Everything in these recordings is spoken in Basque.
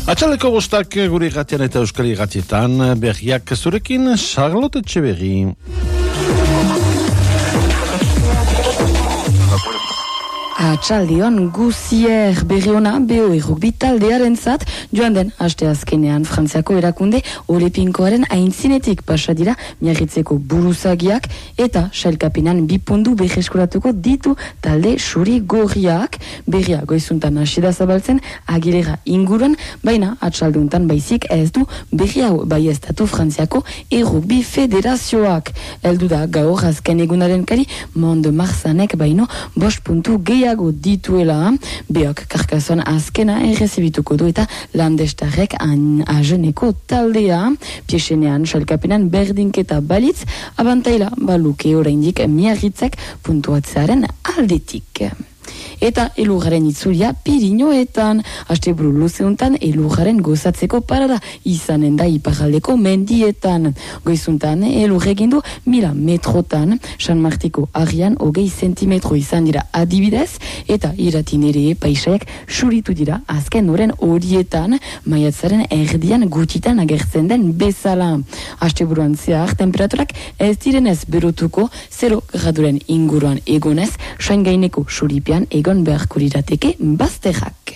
Atxaleko bostak gure irratian eta euskal irratietan berriak zurekin Charlotte Etxeberri. Atxaldion guzier berri ona BOE rugby taldearen zat, joan den aste azkenean Frantziako erakunde Olepinkoaren aintzinetik pasadira miarritzeko buruzagiak eta sailkapenan 2 puntu berreskuratuko ditu talde suri gorriak. Berria goizuntan hasida zabaltzen Agilera inguruan, baina atxaldiuntan baizik ez du berri hau baieztatu Frantziako Rugby Federazioak. Heldu da gaur azken egunaren kari Monde Marsanek baino 5 puntu gehiago dituela, beok Karkazon azkena errezibituko du eta landestarrek ajeneko taldea, piesenean salkapenan berdinketa balitz, abantaila baluke oraindik miarritzek puntuatzearen aldetik. Eta elurraren itzulia Pirinioetan, asteburu luzeuntan elurraren gozatzeko parada izanen da iparraldeko mendietan. Goizuntan elurrekin du 1000 metrotan, San Martiko arian 20 zentimetro izan dira adibidez, eta iratin ere paisaiak suritu dira azken oren horietan, maiatzaren erdian gutitan agertzen den bezala. Asteburuan zehar temperaturak ez direnez berotuko 0 graduren inguruan egonez, soin gaineko suripean egon beharkurirateke bazterrak.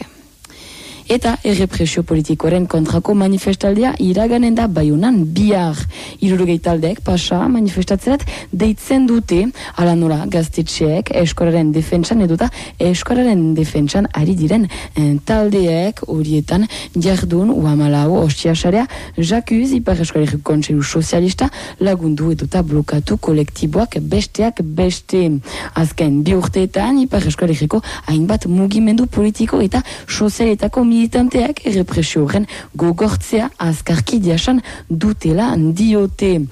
Eta errepresio politikoaren kontrako manifestaldia iraganen da Baiunan bihar. 60 taldeek pasa manifestatzerat deitzen dute, ala nola gaztetxeek eskolaren defentsan eduta eskolaren defentsan ari diren taldeek horietan jardun Uamalau Ostiasarea Jakuz Ipar Eskolariko Kontseilu Sozialista lagundu eduta blokatu kolektiboak besteak beste. Azken 2 urteetan Ipar Eskolariko hainbat mugimendu politiko eta sozialetako militanteak errepresio horren gogortzea azkarki diasan dutela diote.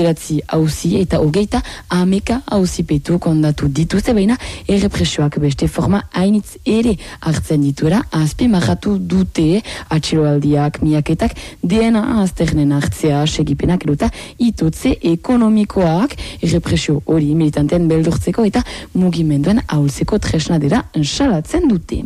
9 auzi eta 20 ameka auzipetu kondatu dituzte, baina errepresioak beste forma hainitz ere hartzen dituela azpimarratu dute. Atxiloaldiak, miaketak, DNA azternen hartzea, segipenak eruta itotze ekonomikoak, errepresio hori militanteen beldurtzeko eta mugimenduen ahultzeko tresna dela salatzen dute.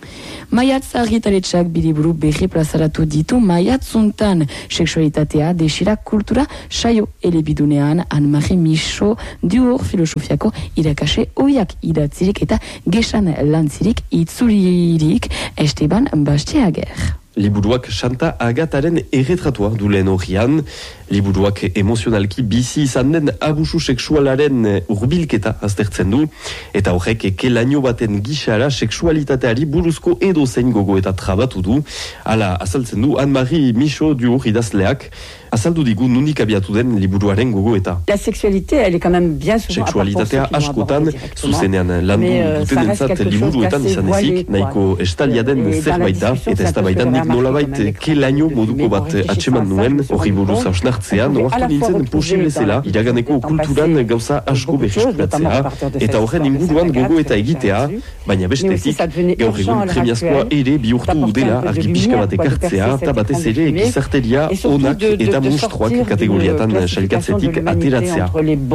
Maiatz argitaletxak biriburu berri plazaratu ditu maiatzuntan seksualitatea, desirak kultura, saio elebidunean Anne-Marie Michaud Duhur filosofiako irakasle oiak idatzirik eta gesan lantzirik itzuririk Esteban Basteager. Liburuak Santa Agataren erretratua du lehen horrian. Liburuak emozionalki bizi izan den abusu sexualaren urbilketa aztertzen du, eta horrek ekelaino baten gixara sexualitateari buruzko edozein gogo eta trabatu du. Hala azaltzen du Anne-Marie Michaud Duhur idazleak, azaldu digu nundik abiatu den liburuaren gogo eta. La sexualité, elle est quand même bien souvent sexualitatea askotan, zuzenean landu dutenentzat liburuetan izan ezik, nahiko estalia den zerbait da, eta ez da baitan nik nolabait kelaino moduko bat atseman nuen, hori buruz hausnartzean, oartu nintzen posible zela, iraganeko kulturan gauza asko berreskuratzea, eta horren inguruan gogo eta egitea, baina bestetik, gaur egun premiazkoa ere bihurtu dela argi pixka bat ekartzea, eta batez ere gizarteria onak eta monstruak kategoriatan sailkatzetik ateratzea.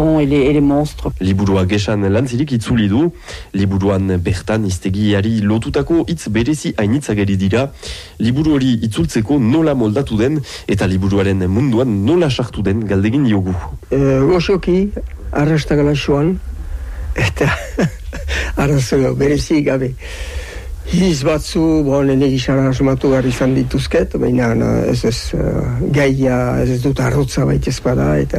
Liburua gesan lantzirik itzuli du, liburuan bertan iztegiari lotutako hitz berezi hainitzageri dira, liburu hori itzultzeko nola moldatu den eta liburuaren munduan nola sartu den galdegin diogu. Gozoki, arrastagalaxoan, eta arrazo berezi gabe. Hiz batzu, nire gisara asumatu garri izan dituzket, baina ez gaia, ez dut arrotza baitezpada, eta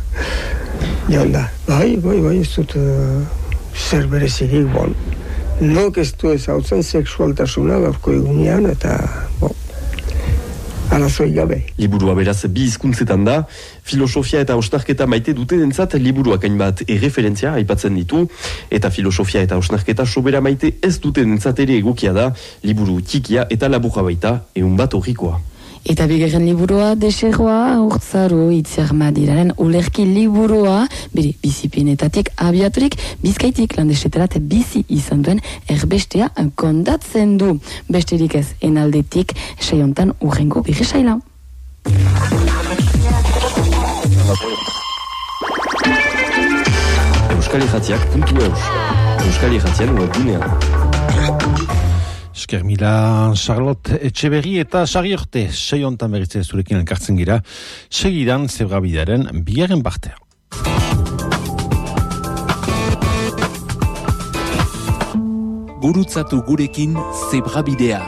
joan da. Bai, ez dut zer berezirik, nok ez du ezautzen sexualtasuna gaurko egunean, eta arazoi gabe. Liburua beraz 2 hizkuntzetan da, filosofia eta osnarketa maite dutenentzat liburuak hainbat erreferentzia aipatzen ditu, eta filosofia eta osnarketa sobera maite ez dutenentzat ere egokia da, liburu txikia eta laburra baita, 100 horrikoa. Eta bigarren liburua deserroa urtzaro Itziarmadiraren ulerki liburua, bere bizipinetatik abiaturik Bizkaitik landesteterat bizi izan duen erbestea kondatzen du. Besterik ez enaldetik saiontan urrengo berri saila. Euskal Irratiak.eus Euskal Irratian webgunean. Esker mila, Charlotte Etxeberri eta Sari Orte, sei hontan berritzen zurekin elkartzen gira, segidan zebrabidearen bigarren partea. Gurutzatu gurekin zebrabidea.